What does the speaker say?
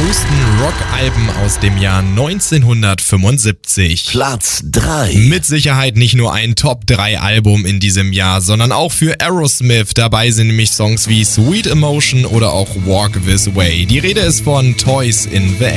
größten Rockalben aus dem Jahr 1975. Platz 3. Mit Sicherheit nicht nur ein Top-3-Album in diesem Jahr, sondern auch für Aerosmith. Dabei sind nämlich Songs wie Sweet Emotion oder auch Walk This Way. Die Rede ist von Toys in the Air.